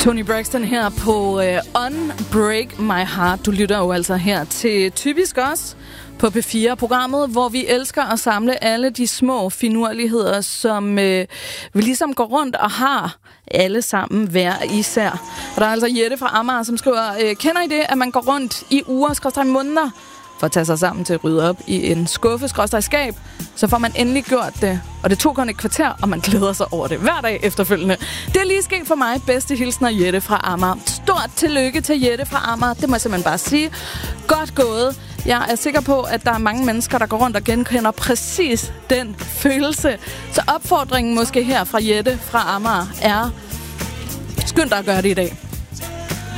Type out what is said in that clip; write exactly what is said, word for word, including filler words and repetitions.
Toni Braxton her på uh, Unbreak My Heart. Du lytter jo altså her til Typisk Os på P fire, programmet, hvor vi elsker at samle alle de små finurligheder, som uh, vi ligesom går rundt og har alle sammen hver især. Og der er altså Jette fra Amager, som skriver, uh, kender I det, at man går rundt i uger, skråstreg måneder, for at tage sig sammen til at rydde op i en skuffe, skråstreg skab, så får man endelig gjort det. Og det tog kun et kvarter, og man glæder sig over det hver dag efterfølgende. Det er lige sket for mig. Bedste hilsner, Jette fra Amager. Stort tillykke til Jette fra Amager. Det må jeg simpelthen bare sige. Godt gået. Jeg er sikker på, at der er mange mennesker, der går rundt og genkender præcis den følelse. Så opfordringen måske her fra Jette fra Amager er, skynd dig at gøre det i dag.